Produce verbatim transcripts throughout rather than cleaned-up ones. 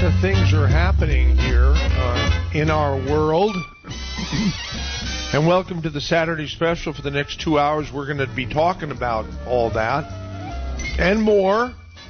of things are happening here uh, in our world. And welcome to the Saturday special. For the next two hours, we're going to be talking about all that and more.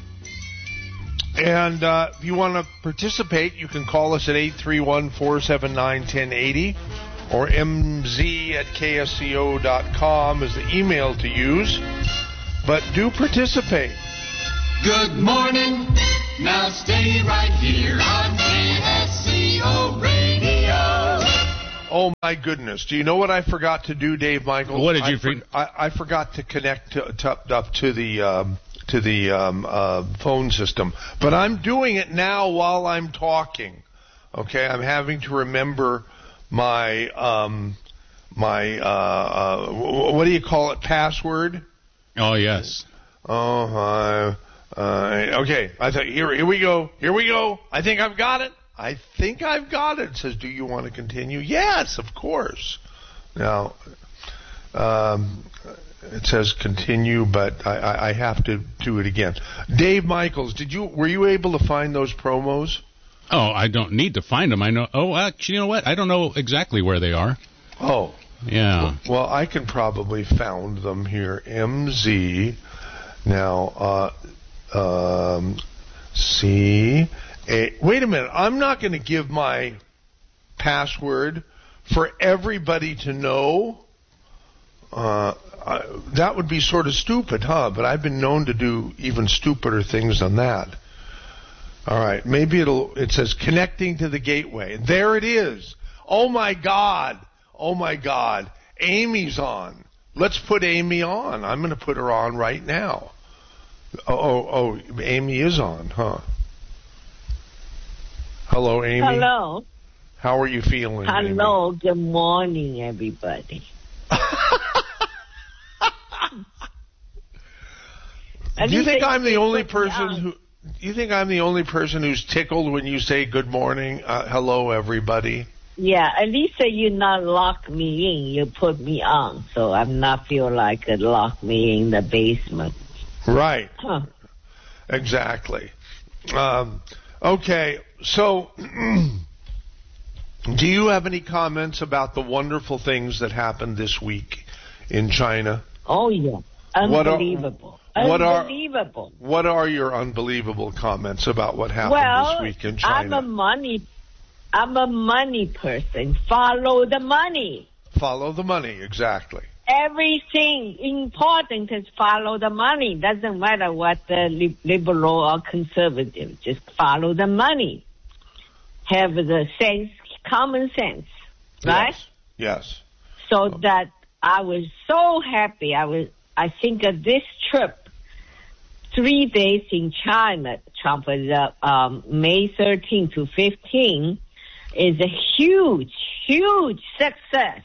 And uh, if you want to participate, you can call us at eight three one, four seven nine, one zero eight zero or m z at k s c o dot com is the email to use. But do participate. Good morning. Now stay right here on K S C O Radio. Oh, my goodness. Do you know what I forgot to do, Dave Michaels? What did you I, for, I, I forgot to connect to, to, up to the um, to the um, uh, phone system. But I'm doing it now while I'm talking. Okay? I'm having to remember my, um, my uh, uh, what do you call it, password? Oh, yes. Oh, uh, uh, okay. I thought, here, here we go. Here we go. I think I've got it. I think I've got it. It says, do you want to continue? Yes, of course. Now, um, it says continue, but I, I, I have to do it again. Dave Michaels, did you were you able to find those promos? Oh, I don't need to find them. I know. Oh, actually, you know what? I don't know exactly where they are. Oh. Yeah. Well, well I can probably found them here. M Z. Now, uh, um, C. A, wait a minute. I'm not going to give my password for everybody to know. Uh, I, that would be sort of stupid, huh? But I've been known to do even stupider things than that. All right. Maybe it'll. It says connecting to the gateway. There it is. Oh my God. Oh my God. Amy's on. Let's put Amy on. I'm going to put her on right now. Oh, oh, oh, Amy is on, huh? Hello, Amy. Hello. How are you feeling, Hello. Amy? Good morning, everybody. Do you think I'm the only person who? Do you think I'm the only person who's tickled when you say good morning? Uh, hello, everybody. Yeah, at least uh, you not lock me in. You put me on, so I'm not feel like it lock me in the basement. Right. Huh. Exactly. Um, okay, so do you have any comments about the wonderful things that happened this week in China? Oh, yeah. Unbelievable. What are, Unbelievable. What are, what are your unbelievable comments about what happened well, this week in China? I'm a money, I'm a money person. Follow the money. Follow the money, exactly. Everything important is follow the money. Doesn't matter what the liberal or conservative. Just follow the money. Have the sense, common sense, right? Yes. Yes. So oh. that I was so happy. I was. I think of this trip, three days in China, Trump was uh, um, May thirteenth to fifteenth, is a huge, huge success.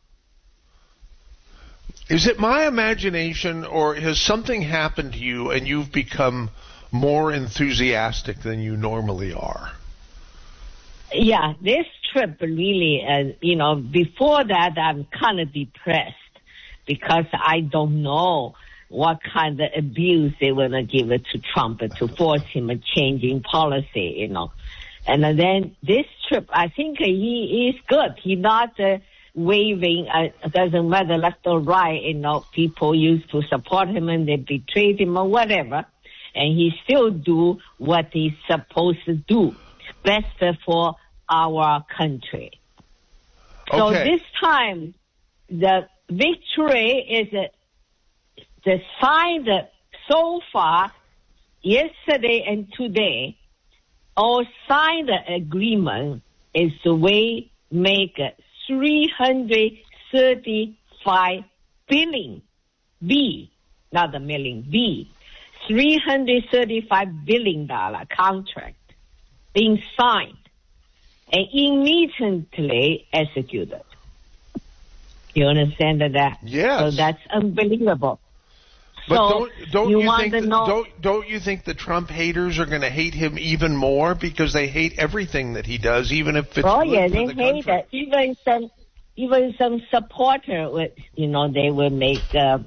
Is it my imagination, or has something happened to you and you've become more enthusiastic than you normally are? Yeah, this trip really, uh, you know, before that I'm kind of depressed because I don't know what kind of abuse they want to give it to Trump to force him a changing policy, you know. And then this trip, I think he is good. He's not... Uh, waving, uh, doesn't matter left or right, you know, people used to support him and they betrayed him or whatever, and he still do what he's supposed to do, best for our country. Okay. So this time, the victory is uh, the signed so far, yesterday and today, all signed agreement is the way make it three hundred thirty-five billion, B, not a million, B, three hundred thirty-five billion dollar contract being signed and immediately executed. You understand that? Yes. So that's unbelievable. But so don't don't you, you, want think to that, know, don't don't you think the Trump haters are going to hate him even more because they hate everything that he does, even if it's oh good yeah, for they the hate country? it. Even some even some supporter would, you know, they will make uh,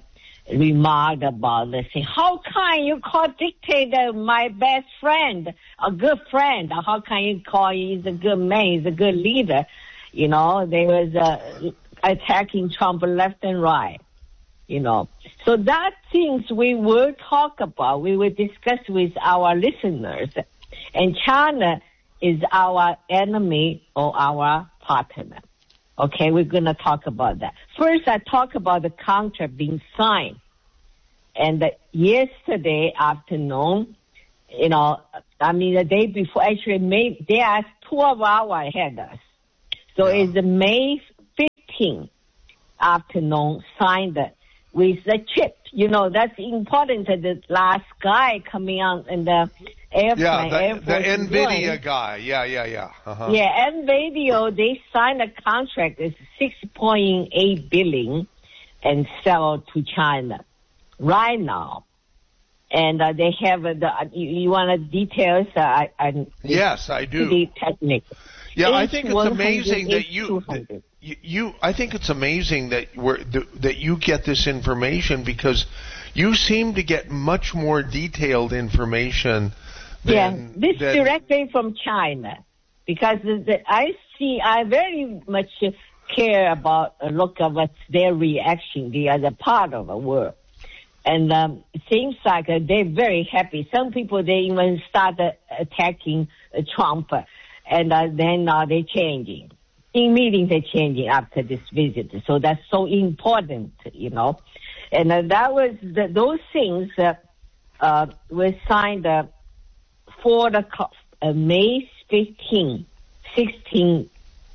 remarked about this. How can you call dictator my best friend, a good friend? How can you call he's a good man, he's a good leader? You know, they was uh, attacking Trump left and right, you know. So that things we will talk about, we will discuss with our listeners. And China is our enemy or our partner. Okay, we're going to talk about that. First, I talk about the contract being signed. And uh, yesterday afternoon, you know, I mean, the day before, actually, May, they are twelve hours ahead of us. So yeah. It's May fifteenth afternoon signed with the chip. You know, that's important. The last guy coming out in the airplane. Yeah, the, the NVIDIA One. guy. Yeah, yeah, yeah. Uh-huh. Yeah, NVIDIA, they signed a contract. It's six point eight billion and sell to China right now. And uh, they have uh, the, you, you want the details? Uh, I, I, yes, I do. Pretty technical. Yeah, I think it's amazing that you, that you, you, I think it's amazing that we're, that you get this information because you seem to get much more detailed information than, yeah, this than, directly from China because the, the, I see, I very much care about, uh, look at what's their reaction, the other part of the world. And um, it seems like uh, they're very happy. Some people, they even started attacking uh, Trump. And uh, then uh, they're changing. In meetings, they're changing after this visit. So that's so important, you know. And uh, that was the, those things uh, uh, were signed uh, for the uh, May fifteenth, sixteen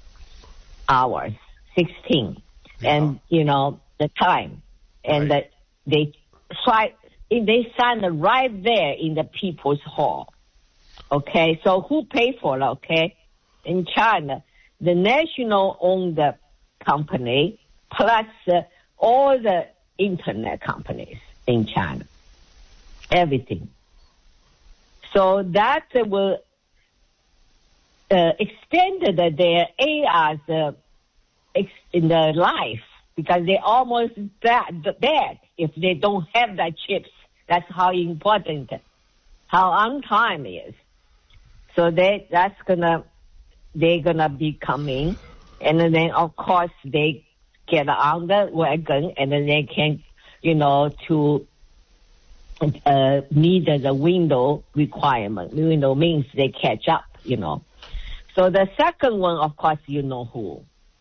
hours, sixteen, yeah. And you know the time, and right. uh, they try they signed right there in the People's Hall. Okay, so who paid for it, okay? In China, the national-owned company plus uh, all the internet companies in China, everything. So that uh, will uh, extend their A I's uh, ex- in their life because they're almost bad, bad if they don't have that chips. That's how important, how on time it is. So they, that's gonna, they're gonna be coming, and then of course they get on the wagon, and then they can, you know, to uh, meet the window requirement. Window means they catch up, you know. So the second one, of course, you know who.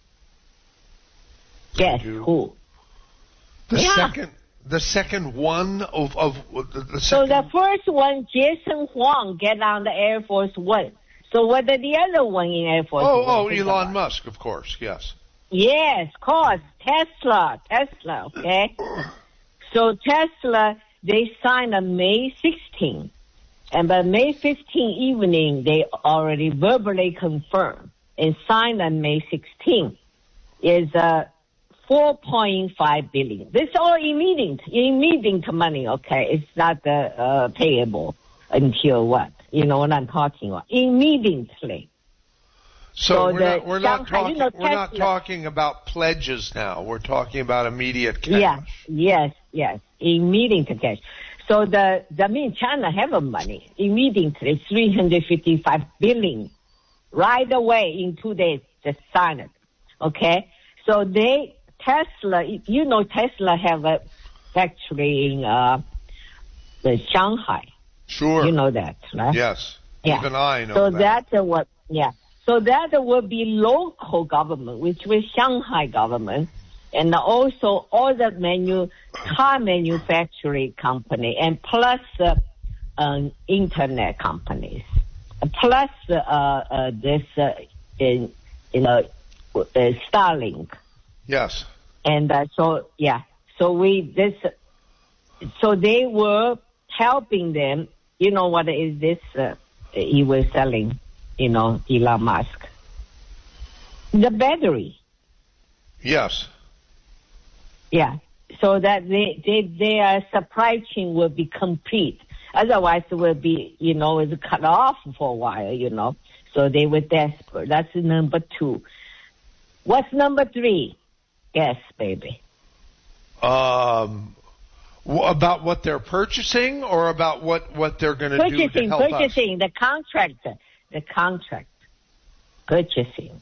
Guess who? The yeah. second. The second one of, of the, the second... So the first one, Jason Huang, get on the Air Force One. So what are the other one in Air Force oh, One? Oh, Elon about? Musk, of course, yes. Yes, of course. Tesla, Tesla, okay? So Tesla, they signed on May sixteenth. And by May fifteenth evening, they already verbally confirmed and signed on May sixteenth. Is uh, four point five billion. This is all immediate, immediate money, okay? It's not uh, uh, payable until what? You know what I'm talking about? Immediately. So, so we're, the, not, we're, not talking, you know, we're not talking about pledges now. We're talking about immediate cash. Yeah, yes, yes, immediate cash. So the, the I mean, China have a money immediately, three hundred fifty-five billion, right away in two days, just sign it, okay? So they, Tesla, you know, Tesla have a factory in uh, the Shanghai. Sure. You know that, right? Yes. Yeah. Even I know so that. So that's uh, what, yeah. So that will be local government, which was Shanghai government, and also all the manu- car manufacturing company, and plus uh, um, internet companies, plus uh, uh, this, uh, in, you know, uh, Starlink. Yes. And uh, so, yeah, so we, this, so they were helping them. You know what is this uh, he was selling, you know, Elon Musk? The battery. Yes. Yeah. So that they, they, their supply chain will be complete. Otherwise it will be, you know, it's cut off for a while, you know. So they were desperate. That's number two. What's number three? Yes, baby. Um, W- About what they're purchasing, or about what, what they're going to do to Purchasing, help us? purchasing, the contract, the contract, purchasing.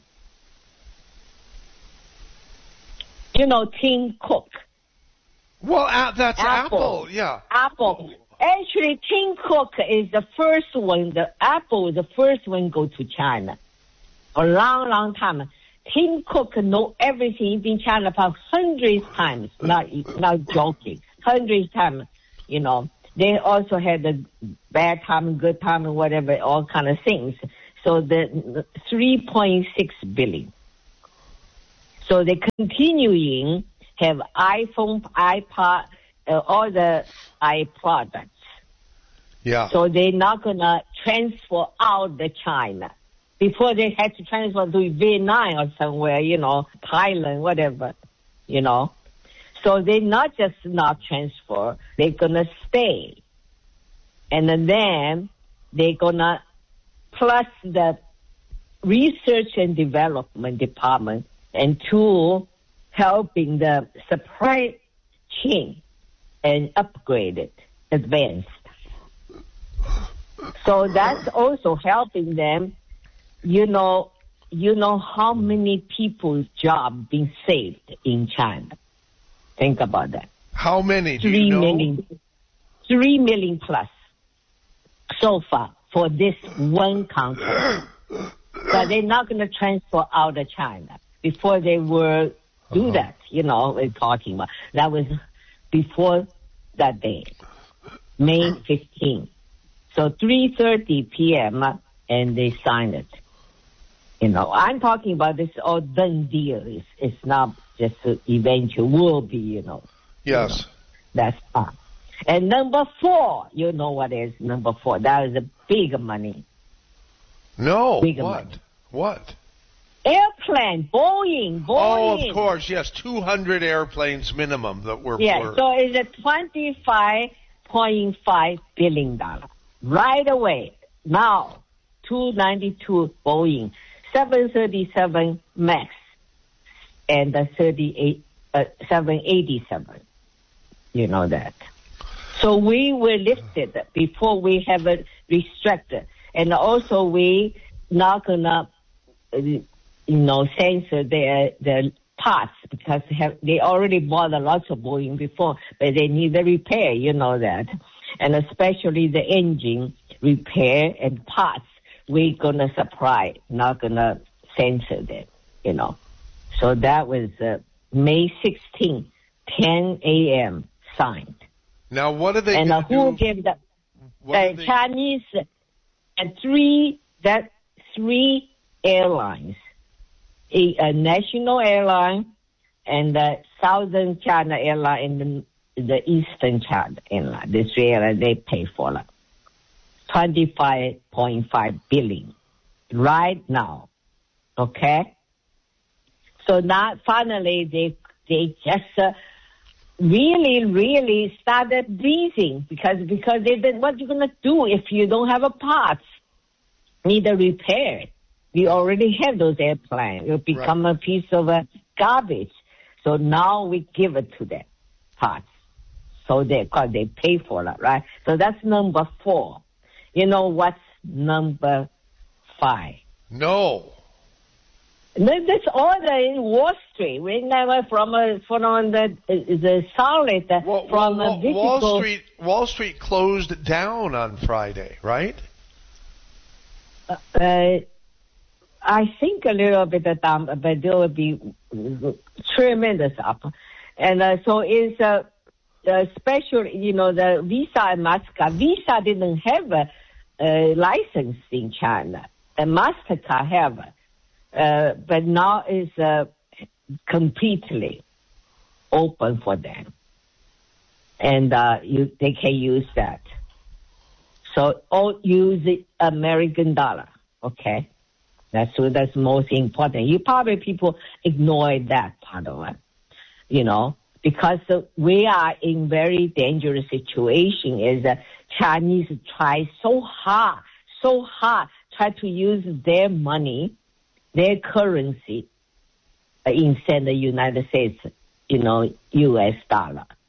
You know, Tim Cook. Well, uh, that's Apple. Apple. yeah. Apple. Actually, Tim Cook is the first one, the Apple is the first one go to China. A long, long time. Tim Cook know everything. He's been China for hundreds times. Not, not joking. Hundreds times, you know. They also had the bad time, good time, and whatever, all kind of things. So the three point six billion. So they continuing have iPhone, iPod, uh, all the iProducts. Yeah. So they're not gonna transfer out the China. Before they had to transfer to Vietnam or somewhere, you know, Thailand, whatever, you know. So they not just not transfer, they're gonna stay. And then they're gonna, plus the research and development department, and two, helping the supply chain and upgrade it, advanced. So that's also helping them. You know, you know how many people's jobs being saved in China. Think about that. How many? Do Three you know? million, three million plus so far for this one contract. But they're not going to transfer out of China before they will do Uh-huh. that. You know, we're talking about that was before that day, May fifteenth. So three thirty p.m. and they signed it. You know, I'm talking about this all done deal. It's, it's not just a eventual will be, you know. Yes. You know, that's fine. And number four, you know what is number four? That is a big money. No. Big what? money. What? Airplane, Boeing, Boeing. Oh, of course, yes. two hundred airplanes minimum that were Yeah, for. so it's a twenty-five point five billion dollars. Right away. Now, two ninety-two Boeing, seven thirty-seven MAX, and the thirty-eight, uh, seven eighty-seven. You know that. So we were lifted before we have it restricted. And also we not gonna, uh, you know, censor their, their parts because they, have, they already bought a lot of Boeing before, but they need the repair, you know that. And especially the engine repair and parts, we're gonna supply, not gonna censor them, you know. So that was uh, May sixteenth, ten a.m. signed. Now, what are they And uh, going to who do? gave the What uh, are they- Chinese and three that three airlines, a, a national airline and the Southern China airline and the, the Eastern China airline. This airline they pay for it. twenty-five point five billion right now. Okay? So now finally they they just uh, really, really started breathing because because they did, what you gonna do if you don't have a parts? Need a repair. We already have those airplanes. It'll become a piece of uh, garbage. So now we give it to them parts. So they cause they pay for it, right? So that's number four. You know what's number five? No. This order in Wall Street. We never from a from the the solid uh, Well, from well, a Wall, physical. Wall Street Wall Street closed down on Friday, right? Uh, I think a little bit down, but there will be tremendous up, and uh, so it's a, a special. You know, the Visa and Mastercard. Visa didn't have a, a license in China, and Mastercard have. Uh, but now it's uh, completely open for them, and uh, you they can use that. So all use the American dollar, okay? That's so that's most important. You probably people ignore that part of it, you know, because uh, we are in very dangerous situation. Is that Chinese try so hard, so hard, try to use their money, their currency, uh, instead of the United States, you know, U S dollar.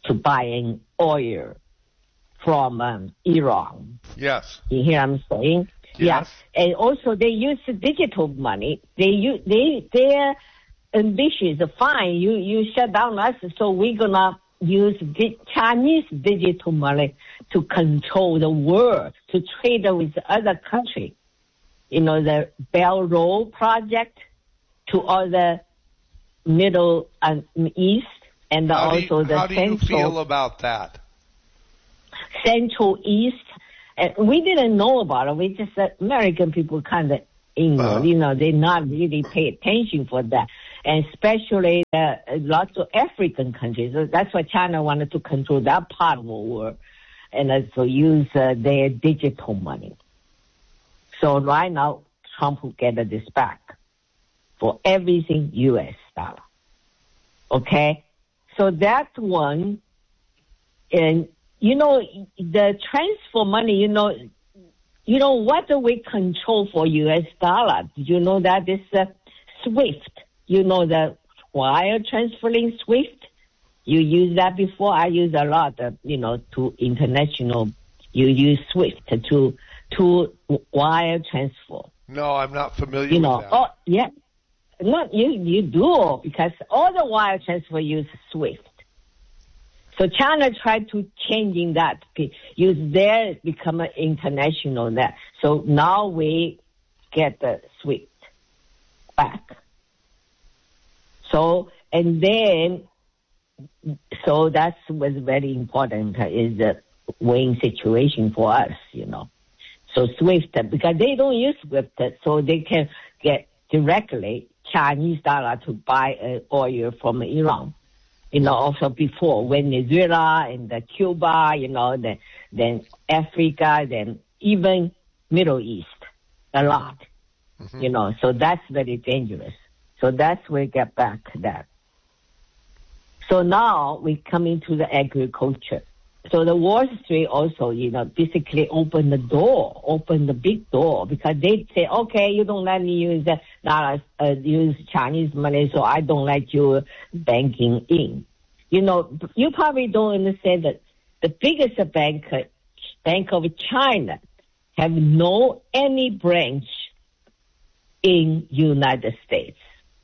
to buying oil from um, Iran. Yes. You hear what I'm saying? Yes. Yeah. And also they use digital money. They use, they, they're ambitious. Fine, you, you shut down us, so we're gonna use di- Chinese digital money to control the world, to trade with other countries. You know, the Belt Road project to other Middle and East, and How do also you, the how do you Central, feel about that? Central East. And we didn't know about it. We just, uh, American people kind of ignorant, Uh-huh. you know, they not really pay attention for that. And especially uh, lots of African countries. That's why China wanted to control that part of the world and also use uh, their digital money. So right now, Trump will get this back for everything U S dollar. Okay? So that one, and you know, the transfer money, you know, you know what do we control for U S dollar? Did you know that this uh, SWIFT? You know the wire transferring SWIFT? You use that before? I use a lot, of, you know, to international. You use SWIFT to to wire transfer. No, I'm not familiar You with know, that. oh yeah, no, you you do because all the wire transfer use SWIFT. So China tried to changing that, use their become an international that. So now we get the SWIFT back. So and then, so that was very important. Is a win situation for us, you know. So SWIFT because they don't use SWIFT, so they can get directly Chinese dollar to buy uh, oil from Iran. You know, also before Venezuela and the Cuba, you know, the, then Africa, then even Middle East, a lot, mm-hmm. you know, so that's very dangerous. So that's where we get back that. So now we come into the agriculture. So the Wall Street also, you know, basically open the door, open the big door because they say, okay, you don't let me use uh, not, uh, use Chinese money, so I don't let you banking in. You know, you probably don't understand that the biggest bank, Bank of China, have no any branch in United States.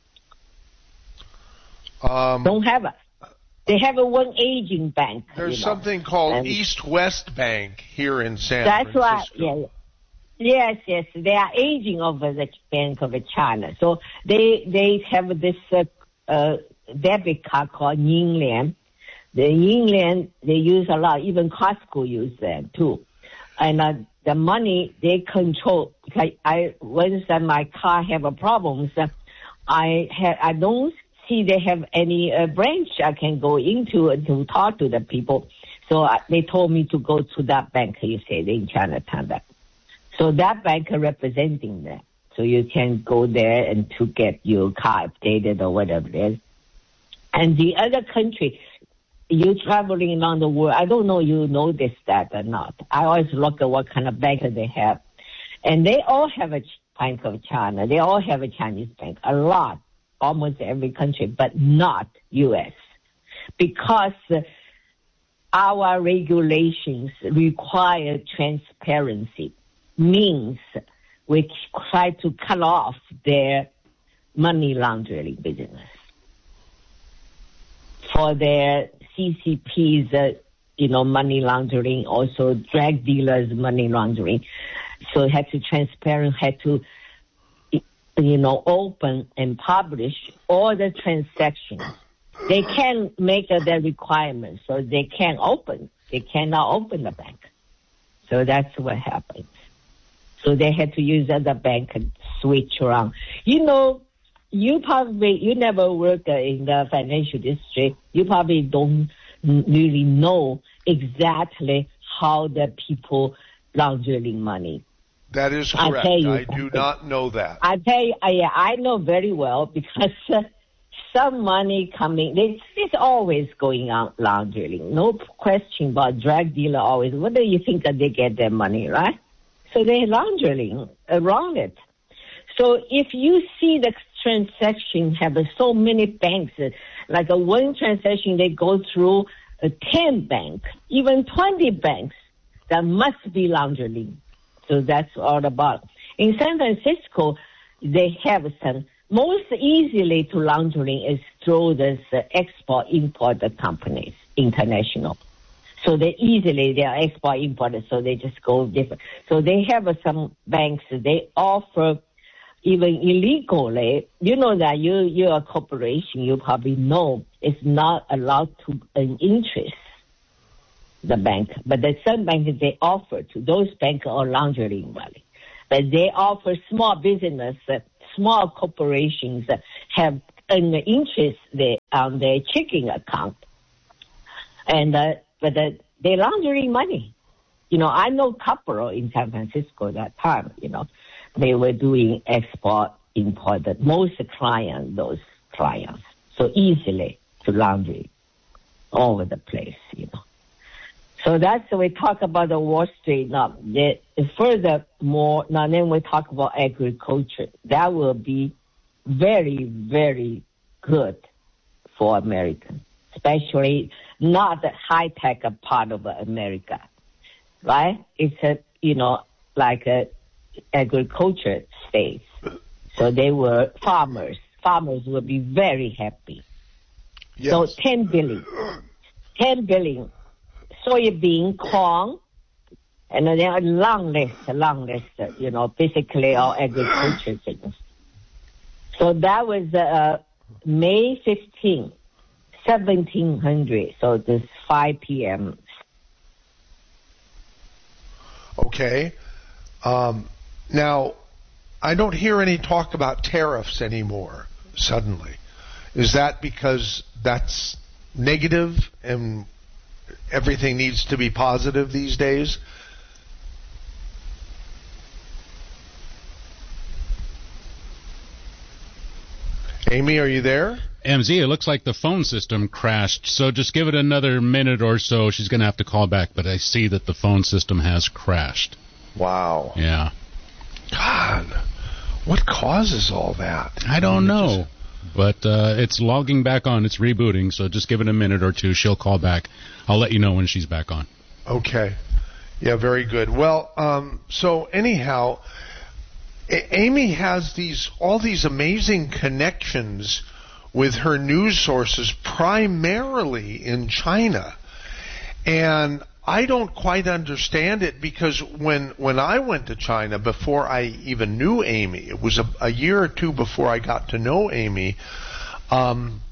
Um, don't have it. They have a one aging bank. There's you know. something called and East West Bank here in San that's Francisco. That's right. Yeah. Yes, yes. They are aging of the Bank of China. So they they have this uh, uh, debit card called Yinlian. The Yinlian they use a lot. Even Costco use them too. And uh, the money they control. Because I once uh, my car have a problem, so I have I don't. see they have any uh, branch I can go into to talk to the people. So uh, they told me to go to that bank, you said, in Chinatown. Bank. So that bank representing them. So you can go there and to get your car updated or whatever it is. And the other country, you traveling around the world, I don't know you notice that or not. I always look at what kind of bank they have. And they all have a Bank of China. They all have a Chinese bank, a lot. Almost every country, but not U S because uh, our regulations require transparency, means we try to cut off their money laundering business. For their C C Ps, uh, you know, money laundering, also drug dealers' money laundering. So it had to transparent, had to you know, open and publish all the transactions. They can make uh, their requirements, so they can open. They cannot open the bank. So that's what happens. So they had to use other bank and switch around. You know, you probably, you never worked uh, in the financial district. You probably don't really know exactly how the people laundering money. That is correct. I do not know that. I tell you, I, I know very well because uh, some money coming, it's, it's always going on laundering. No question about drug dealer always. What do you think that they get their money, right? So they're laundering around it. So if you see the transaction have so many banks, like a one transaction they go through uh, ten banks, even twenty banks that must be laundering. So that's all about. In San Francisco, they have some. Most easily to laundering is through this uh, export-import companies, international. So they easily, they are export-imported, so they just go different. So they have uh, some banks, they offer even illegally. You know that you, you're a corporation, you probably know it's not allowed to earn interest, the bank. But the some banks, they offer to. Those banks are laundering money. But they offer small business, uh, small corporations uh, have an interest there on their checking account. And, uh, but uh, they're laundering money. You know, I know a couple in San Francisco at that time, you know, they were doing export, import, but most clients, those clients, so easily to laundry all over the place, you know. So that's we talk about the Wall Street. Now, the, furthermore, now then we talk about agriculture. That will be very, very good for Americans, especially not the high-tech part of America, right? It's a, you know, like a agriculture state. So they were farmers. Farmers will be very happy. Yes. So ten billion. ten billion. Soybean, corn, and then a long list, a long list, you know, basically all agriculture things. So that was uh, May fifteenth, seventeen hundred, so this five p.m. Okay. Um, now, I don't hear any talk about tariffs anymore, suddenly. Is that because that's negative and everything needs to be positive these days? Amy, are you there? M Z, it looks like the phone system crashed, so just give it another minute or so. She's going to have to call back, but I see that the phone system has crashed. Wow. Yeah. God, what causes all that? I don't know. But uh, it's logging back on. It's rebooting, so just give it a minute or two. She'll call back. I'll let you know when she's back on. Okay. Yeah, very good. Well, um, so anyhow, A- Amy has these all these amazing connections with her news sources, primarily in China. And I don't quite understand it because when when I went to China, before I even knew Amy, it was a, a year or two before I got to know Amy, um,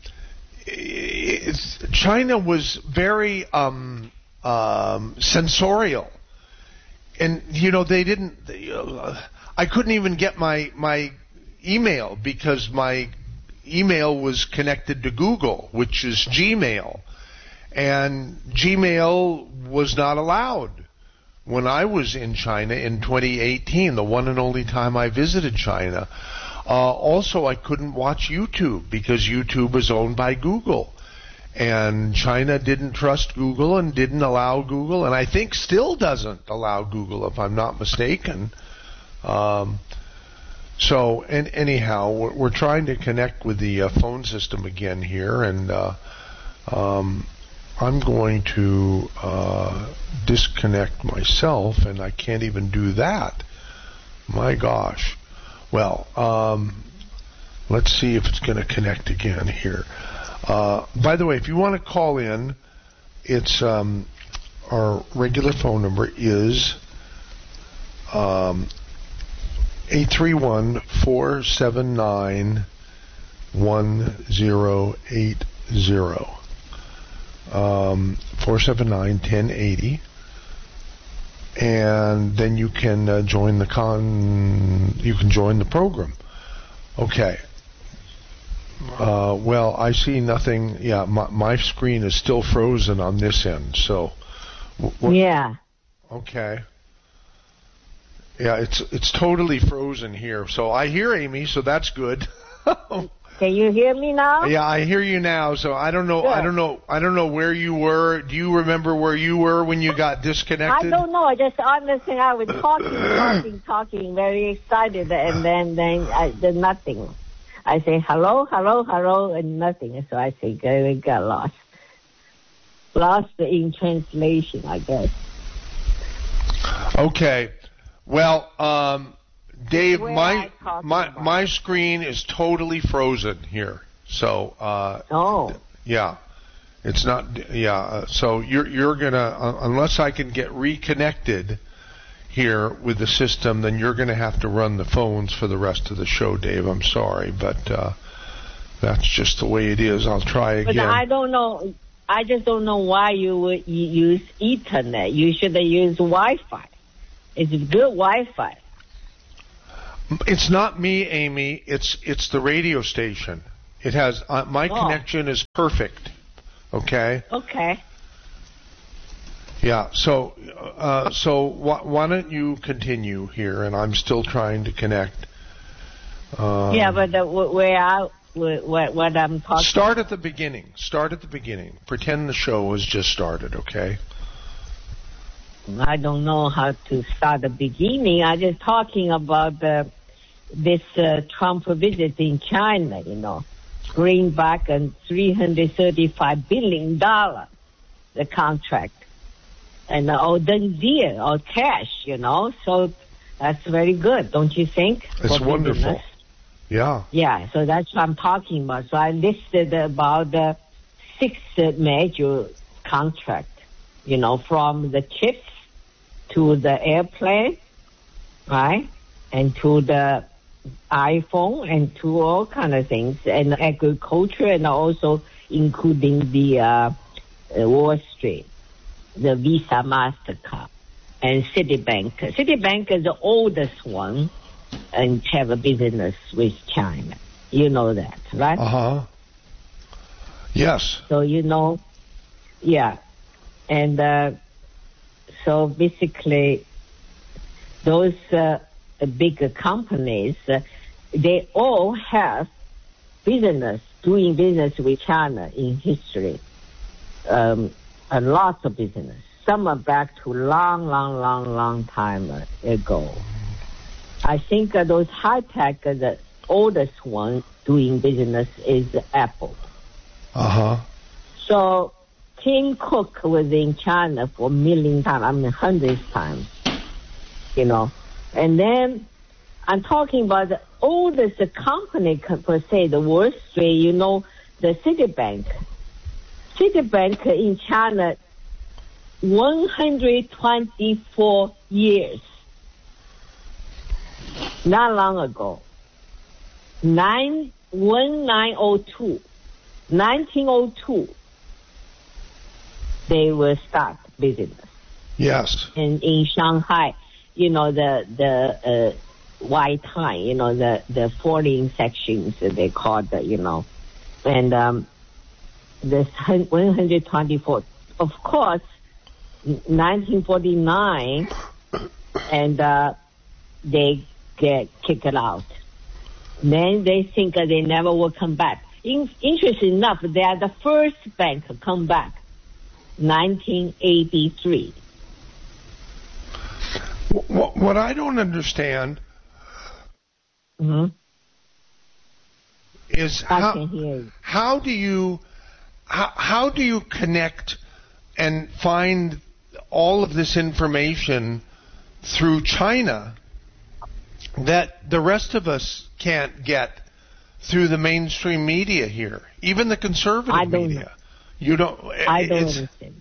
it's, China was very um, um, sensorial. And, you know, they didn't, they, uh, I couldn't even get my, my email because my email was connected to Google, which is Gmail. And Gmail was not allowed when I was in China in twenty eighteen, the one and only time I visited China. Uh, also, I couldn't watch YouTube because YouTube is owned by Google. And China didn't trust Google and didn't allow Google, and I think still doesn't allow Google, if I'm not mistaken. Um, so, and anyhow, we're, we're trying to connect with the uh, phone system again here, and uh, um, I'm going to uh, disconnect myself, and I can't even do that. My gosh. Well, um, let's see if it's going to connect again here. Uh, by the way, if you want to call in, it's um, our regular phone number is um, eight three one, four seven nine, one zero eight zero. Um, four seven nine, one oh eight oh. And then you can uh, join the con. You can join the program. Okay. Uh, well, I see nothing. Yeah, my, my screen is still frozen on this end. So. What, yeah. Okay. Yeah, it's it's totally frozen here. So I hear Amy, so that's good. Can you hear me now? Yeah, I hear you now. So I don't know. Good. I don't know. I don't know where you were. Do you remember where you were when you got disconnected? I don't know. I just honestly, I was talking, talking, talking, very excited, and then then I did nothing. I say hello, hello, hello, and nothing. So I say, I got lost. lost in translation, I guess. Okay. Well, um, Dave, Where my I talking my about? my screen is totally frozen here. So, uh, Oh, yeah, it's not. Yeah. Uh, so you're you're gonna uh, unless I can get reconnected here with the system, then you're gonna have to run the phones for the rest of the show, Dave. I'm sorry, but uh, that's just the way it is. I'll try but again. I don't know. I just don't know why you would y- use Ethernet. You should have used Wi-Fi. It's good Wi-Fi. It's not me, Amy. It's it's the radio station. It has uh, my Oh. connection is perfect. Okay. Okay. Yeah. So uh, so wh- why don't you continue here? And I'm still trying to connect. Um, Yeah, but the, wh- where I wh- what what I'm talking. start at the beginning. Start at the beginning. Pretend the show has just started. Okay. I don't know how to start the beginning. I just talking about the this uh, Trump visit in China. You know, bring back a three hundred thirty-five billion dollar the contract, and all done deal, all cash. You know, so that's very good, don't you think? It's for wonderful. business? Yeah. Yeah, so that's what I'm talking about. So I listed about the six uh, major contract, you know, from the chips to the airplane, right, and to the iPhone and to all kind of things, and agriculture, and also including the uh, uh, Wall Street, the Visa, MasterCard, and Citibank. Citibank is the oldest one and have a business with China. You know that, right? Uh huh. Yes. So you know, yeah. And uh, so basically, those uh, big companies, uh, they all have business, doing business with China in history. Um, a lot of business. Some are back to long, long, long, long time ago. I think uh, those high tech, uh, the oldest one doing business is Apple. Uh huh. So Tim Cook was in China for a million times, I mean hundreds times, you know. And then I'm talking about the oldest company per se, the Wall Street, you know, the Citibank. Citibank in China, one hundred twenty-four years. Not long ago. Nine, nineteen oh two. nineteen oh two. They will start business. Yes. And in Shanghai, you know, the, the, uh, white time, you know, the, the foreign sections they call the, you know, and, um, this one hundred twenty-four, of course, nineteen forty-nine, and, uh, they get kicked out. Then they think uh, they never will come back. In, interesting enough, they are the first bank to come back, nineteen eighty-three. What, what I don't understand Mm-hmm. is I how can hear you. how do you how, how do you connect and find all of this information through China that the rest of us can't get through the mainstream media here, even the conservative I don't media? know. You don't. I don't it's, understand.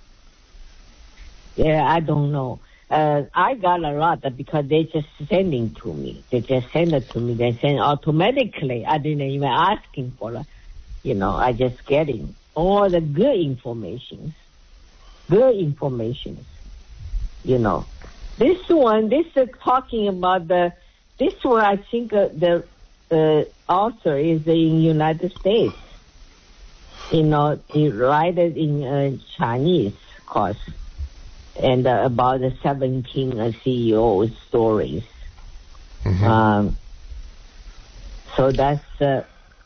Yeah, I don't know. Uh, I got a lot because they just sending to me. They just send it to me. They send automatically. I didn't even asking for it. You know, I just getting all the good information. Good information. You know, this one, this is talking about the. This one, I think uh, the uh, author is in United States. You know, he write it in uh, Chinese, of course. And uh, about the seventeen uh, C E O stories. Mm-hmm. Um, so that's. Uh,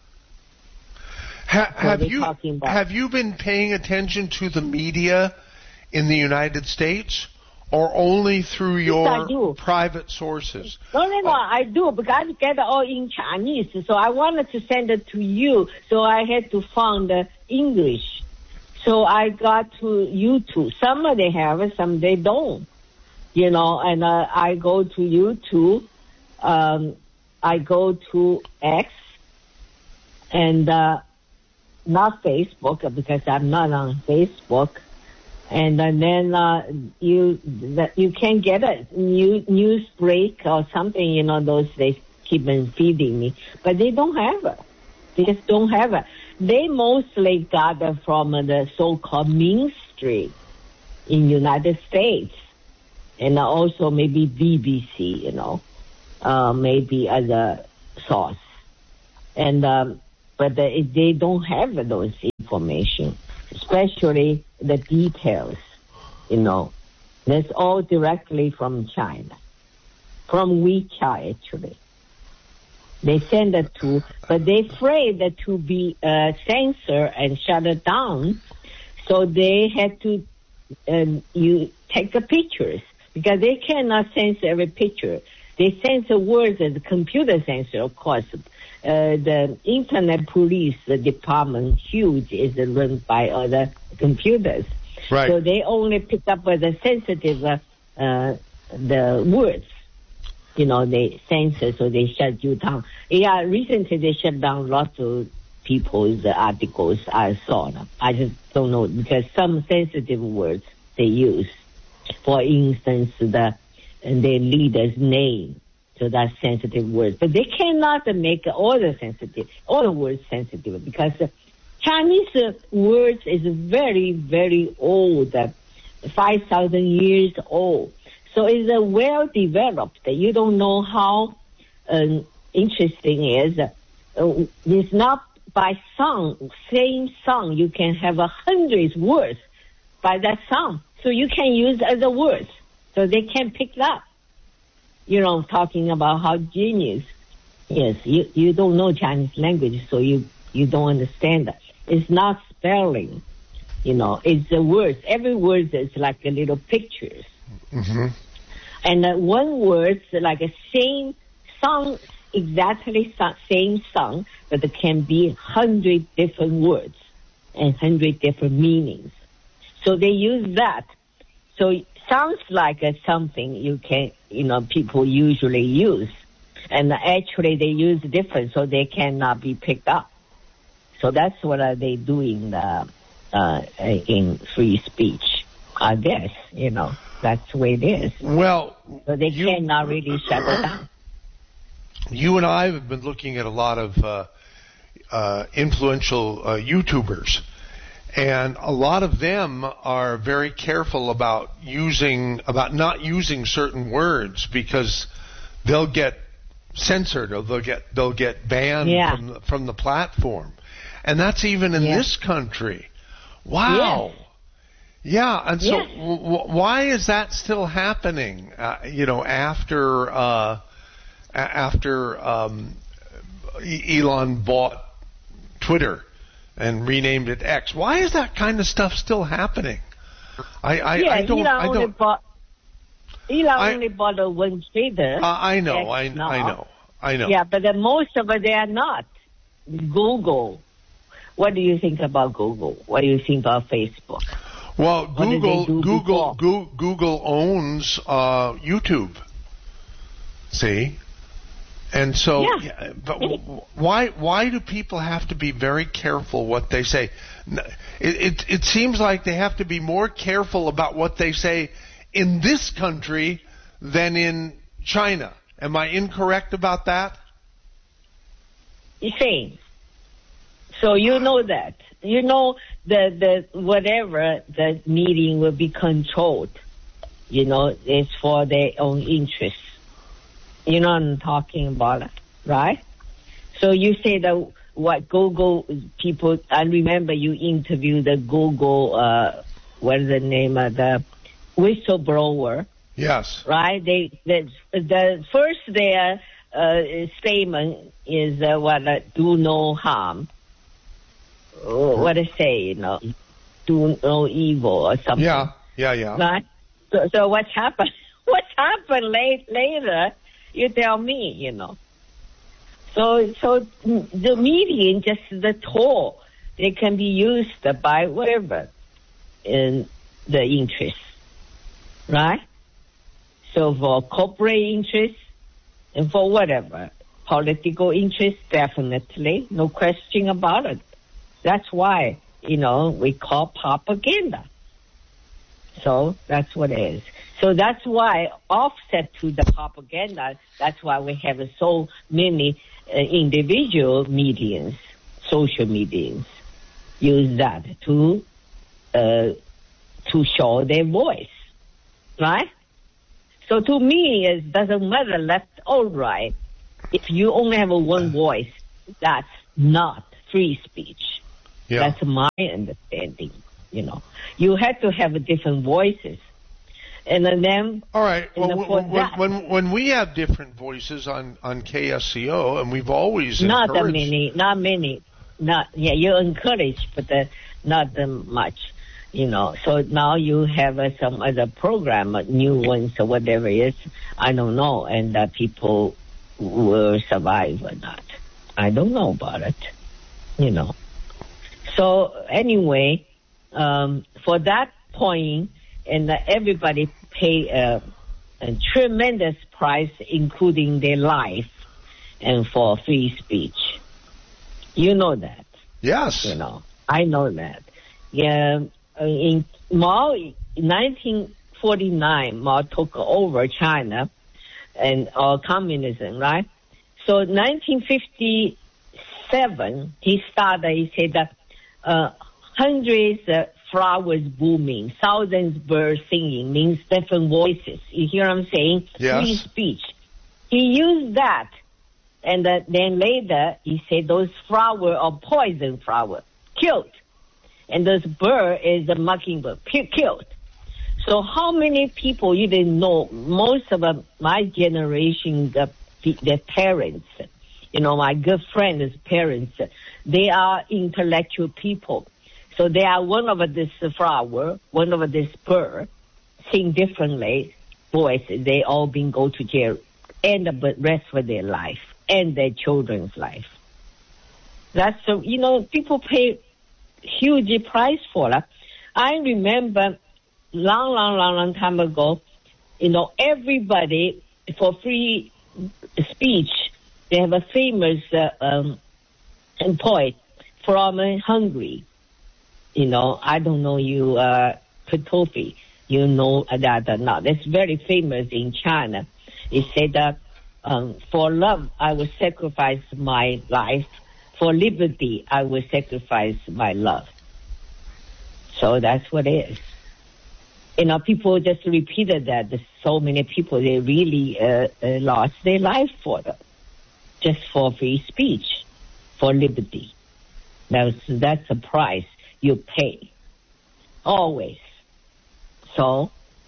ha, have they're you talking about- have you been paying attention to the media in the United States, or only through I your do. private sources? no, no, no, I do, because I get it all in Chinese. So I wanted to send it to you, so I had to find the English. So I got to YouTube. Some they have, some they don't. You know, and uh, I go to YouTube. Um, I go to X, and uh, not Facebook because I'm not on Facebook. And, and then uh, you that you can get a new news break or something. You know, those they keep on feeding me, but they don't have it. They just don't have it. They mostly got it from the so-called mainstream in United States, and also maybe B B C, you know, uh, maybe as a source. And um, but they, they don't have those information, especially the details, you know. That's all directly from China, from WeChat actually. They send it to, but they're afraid that to be uh, censored and shut it down, so they had to um, you take the pictures because they cannot censor every picture. They censor words as a computer censor, of course. Uh, the Internet Police the department, huge, is run by other computers. Right. So they only pick up uh, the sensitive uh, uh, the words. You know, they censor, so they shut you down. Yeah, recently they shut down lots of people's articles. I saw them. I just don't know, because some sensitive words they use. For instance, the the leader's name. So that's sensitive words. But they cannot make all the sensitive, all the words sensitive, because Chinese uh, words is very, very old, uh, five thousand years old. So it's a well developed. You don't know how um, interesting it is. Uh, it's not by song, same song. You can have a hundred words by that song. So you can use other words. So they can pick it up. You know, talking about how genius. Yes, you, you don't know Chinese language, so you, you don't understand that. It's not spelling. You know, it's the words. Every word is like a little pictures. Mm-hmm. And uh, one word, like a same song, exactly so, same song, but it can be hundred different words and hundred different meanings. So they use that. So it sounds like uh, something you can, you know, people usually use. And actually they use different, so they cannot be picked up. So that's what uh, they do in, the, uh, in free speech, I guess, you know. That's the way it is. Well, so they you, cannot really shut it down. You and I have been looking at a lot of uh, uh, influential uh, YouTubers, and a lot of them are very careful about using, about not using certain words because they'll get censored or they'll get they'll get banned yeah. from the, from the platform, and that's even in yeah. this country. Wow. Yes. Yeah, and so yes. w- why is that still happening? Uh, you know, after uh, a- after um, e- Elon bought Twitter and renamed it X, why is that kind of stuff still happening? I I, yeah, I don't. Elon I only don't. Bought, Elon I, only bought a one Twitter. Uh, I know. I, now. I know. I know. Yeah, but the most of it they are not. Google. What do you think about Google? What do you think about Facebook? Well, Google Google Go, Google owns uh, YouTube. See, and so, yeah. yeah, but why why do people have to be very careful what they say? It, it it seems like they have to be more careful about what they say in this country than in China. Am I incorrect about that? Same. So you know that. You know the the whatever the meeting will be controlled. You know, it's for their own interests. You know what I'm talking about, right? So you say that what Google people, I remember you interviewed the Google, uh, what is the name of the whistleblower? Yes. Right? They, the, the first their uh, statement is uh, what, uh, do no harm. What I say, you know, do no evil or something. Yeah, yeah, yeah. Right? So, so what's happened? What's happened late, later? You tell me, you know. So, so the meeting just the toll they can be used by whatever in the interest, right? So for corporate interest and for whatever, political interest, definitely, no question about it. That's why, you know, we call propaganda. So that's what it is. So that's why offset to the propaganda, that's why we have so many uh, individual mediums, social mediums, use that to uh, to show their voice, right? So to me, it doesn't matter left or right. If you only have a one voice, that's not free speech. Yeah. That's my understanding. You know, you have to have different voices, and then. All right. And Well, for when, that, when when we have different voices on, on K S C O, and we've always not that encouraged- many, not many, not yeah. You encourage, but uh, not that much. You know, so now you have uh, some other program, uh, new ones or whatever it is. I don't know, and uh, people will survive or not. I don't know about it. You know. So anyway. Um, for that point, and uh, everybody pay uh, a tremendous price, including their life, and for free speech. You know that. Yes. You know, I know that. Yeah, in Mao, nineteen forty-nine, Mao took over China and uh, communism, right? So nineteen fifty-seven, he started. He said that. Uh, Hundreds of flowers booming, thousands birds singing means different voices. You hear what I'm saying? Yes. Free speech. He used that, and uh, then later he said those flowers are poison flower, killed, and this bird is a mockingbird, killed. So how many people you didn't know? Most of uh, my generation, the, the parents, you know, my good friends' parents, they are intellectual people. So they are one of this flower, one of this bird, sing differently voices. They all been go to jail, and the rest of their life and their children's life. That's so you know people pay huge price for it. I remember long, long, long, long time ago, you know, everybody for free speech. They have a famous uh, um, poet from uh, Hungary. You know, I don't know you, uh, Petofi, you know that or not. It's very famous in China. He said that, um, for love, I will sacrifice my life. For liberty, I will sacrifice my love. So that's what it is. You know, people just repeated that. There's so many people, they really, uh, uh, lost their life for them. Just for free speech, for liberty. That's, that's a price you pay. Always. So,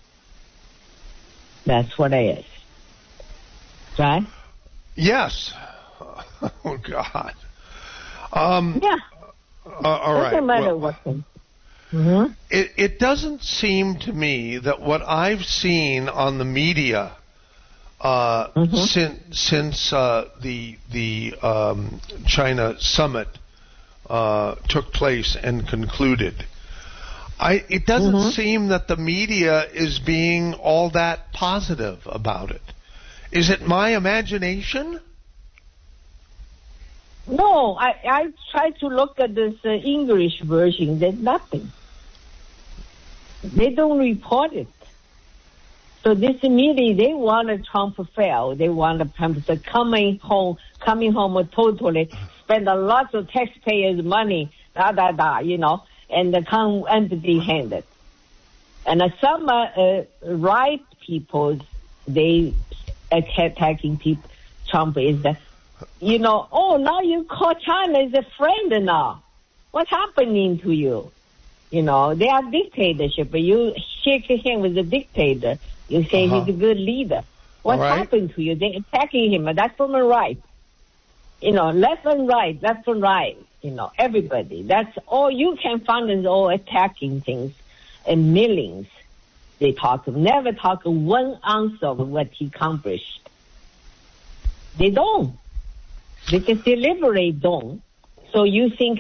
that's what it is. Right? Yes. Oh, God. Um, yeah. Uh, all right. Doesn't matter Well, what. Mm-hmm. it, it doesn't seem to me that what I've seen on the media uh, Mm-hmm. since since uh, the the um, China summit uh, took place and concluded, I it doesn't Mm-hmm. seem that the media is being all that positive about it. Is it my imagination? No, I, I tried to look at this uh, English version. There's nothing. They don't report it. So this media, they want Trump to fail. They want Trump to coming home, coming home totally, spend a lot of taxpayers' money, da da da, you know, and come empty-handed. And uh, some uh, uh, right people, they attacking people. Trump is the, you know, oh, now you call China as a friend now. What's happening to you? You know, they are dictatorship, but you shake your hand with the dictator. You say Uh-huh. he's a good leader. What All right. happened to you? They're attacking him. That's from the right. You know, left and right, left and right. You know, everybody. That's all you can find is all attacking things and millions. They talk, never talk one ounce of what he accomplished. They don't. They just deliberate don't. So you think uh,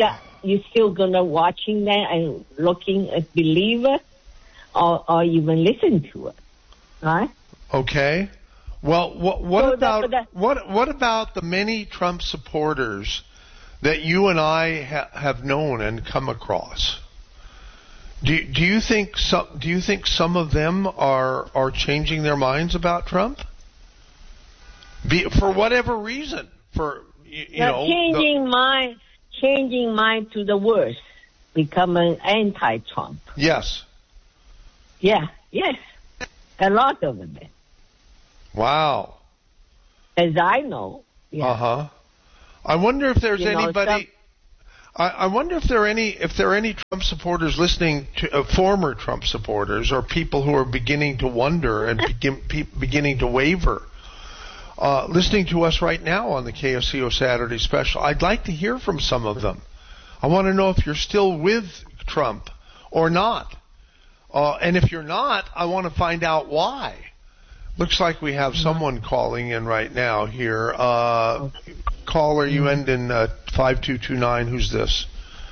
you still gonna watching that and looking at believe it, or or even listen to it, right? Okay. Well, what, what So about that- that- what what about the many Trump supporters that you and I ha- have known and come across? Do do you think some do you think some of them are are changing their minds about Trump? Be, for whatever reason, for you, you Now, know, changing mind, changing mind to the worse, become an anti-Trump. the, yes. Yeah, yes, a lot of them, Wow. as I know. Yeah. Uh huh. I wonder if there's You know, anybody. some- I, I wonder if there are any if there are any Trump supporters listening to uh, former Trump supporters or people who are beginning to wonder and begin, pe- beginning to waver, uh, listening to us right now on the K S C O Saturday Special. I'd like to hear from some of them. I want to know if you're still with Trump or not, uh, and if you're not, I want to find out why. Looks like we have someone calling in right now here. Uh, caller, you end in uh, five two two nine. Who's this?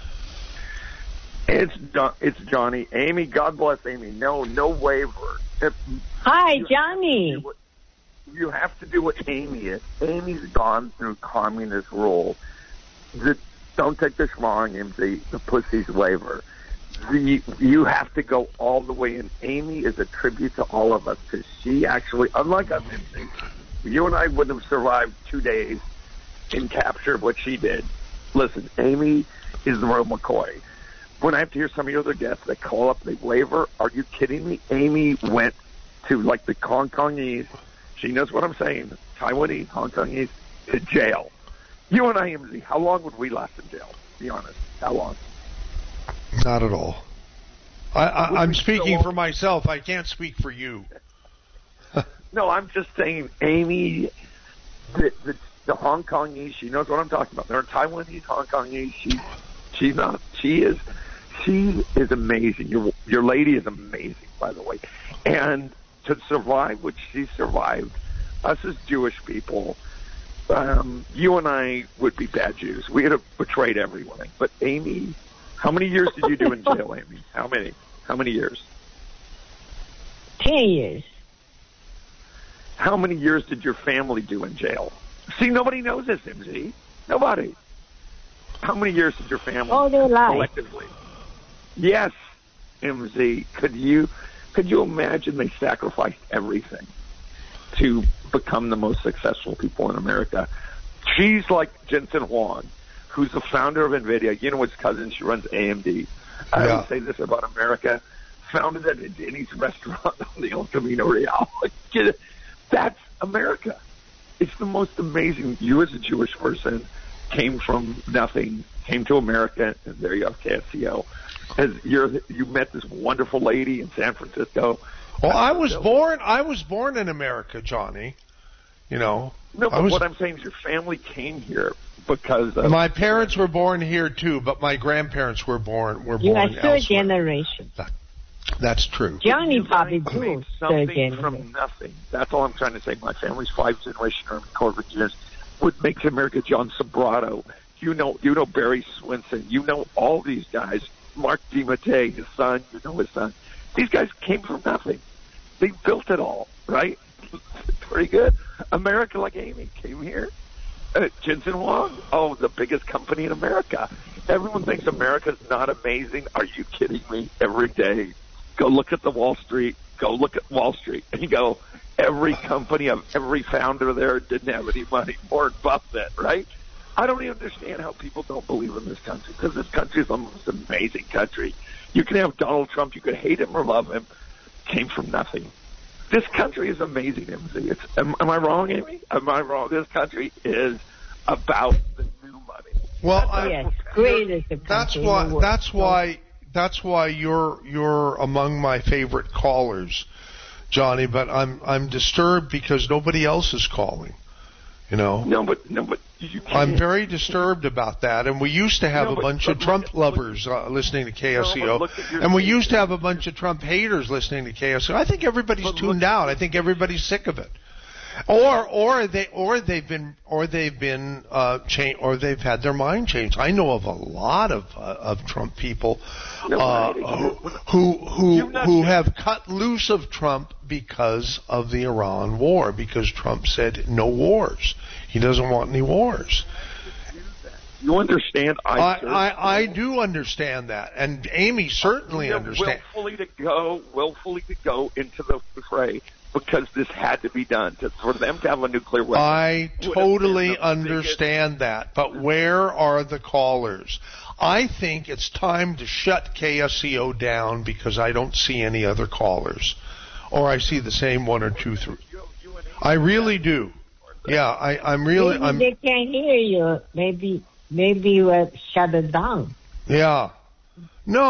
It's Jo- it's Johnny. Amy, God bless Amy. No, no waiver. If Hi, you Johnny. have to do what- You have to do what Amy is. Amy's gone through communist rule. The, don't take this wrong, M Z. The pussy's waiver. The, you have to go all the way in. Amy is a tribute to all of us because she actually, unlike us, M Z, you and I wouldn't have survived two days in capture of what she did. Listen, Amy is the real McCoy. When I have to hear some of your other guests that call up, they waiver, are you kidding me? Amy went to, like, the Hong Kongese, she knows what I'm saying, Taiwanese, Hong Kongese, to jail. You and I, M Z, how long would we last in jail? Be honest. How long? Not at all. I, I, I'm we speaking go- for myself. I can't speak for you. No, I'm just saying, Amy, the, the, the Hong Kongese, she knows what I'm talking about. They're Taiwanese, Hong Kongese. She, she's not. She is. She is amazing. Your your lady is amazing, by the way. And to survive what she survived, us as Jewish people, um, you and I would be bad Jews. We had betrayed everyone. But Amy, how many years did you do in jail, Amy? How many? How many years? Ten years. How many years did your family do in jail? See, nobody knows this, M Z. Nobody. How many years did your family All their life. collectively? Yes, M Z. Could you could you imagine they sacrificed everything to become the most successful people in America? She's like Jensen Huang, who's the founder of NVIDIA. You know his cousin. She runs A M D. I Yeah. would say this about America. Founded at Denny's restaurant on the El Camino Real. That's America. It's the most amazing. You as a Jewish person came from nothing, came to America, and there you have K S C O. As you're, you met this wonderful lady in San Francisco. Well, I was born. I was born in America, Johnny. You know. No, I but was, what I'm saying is your family came here because of, my parents were born here too, but my grandparents were born were You are born third elsewhere. generation. That's true. Johnny you probably guys too. made Third something generation. from nothing. That's all I'm trying to say. My family's five generation Army Corps of Engineers. What makes America? John Sobrato. You know, you know Barry Swinson. You know all these guys. Mark DiMattei, his son. You know his son. These guys came from nothing. They built it all, right? Pretty good. America, like Amy, came here. Uh, Jensen Huang, oh, the biggest company in America. Everyone thinks America's not amazing. Are you kidding me? Every day, go look at the Wall Street. Go look at Wall Street, and you go, every company of every founder there didn't have any money. Warren Buffett, right? I don't even understand how people don't believe in this country, because this country is the most amazing country. You can have Donald Trump, you could hate him or love him, came from nothing. This country is amazing, M Z. It's, am, am I wrong, Amy? Am I wrong? This country is about the new money. Well, I, Yes, greatest country that's in the why. world. That's why. That's why you're you're among my favorite callers, Johnny. But I'm I'm disturbed because nobody else is calling. You know. No, but no, but you can't. I'm very disturbed about that. And we used to have No, a but- bunch but of look Trump at- look- lovers uh, listening to K S C O, No, but look at your and we station. used to have a bunch of Trump haters listening to K S C O. I think everybody's But look- tuned out. I think everybody's sick of it. Or or they or they've been or they've been uh cha- or they've had their mind changed. I know of a lot of uh, of Trump people uh, who who who, who have cut loose of Trump because of the Iran war, because Trump said no wars. He doesn't want any wars. You understand? I I, I, I do understand that, and Amy certainly understands. Willfully to go, willfully to go into the fray. Because this had to be done to, for them to have a nuclear weapon. I totally understand that, but where are the callers? I think it's time to shut K S C O down because I don't see any other callers, or I see the same one or two. Through. I really do. Yeah, I, I'm really. Maybe I'm, they can't hear you. Maybe maybe you uh, shut it down. Yeah. No.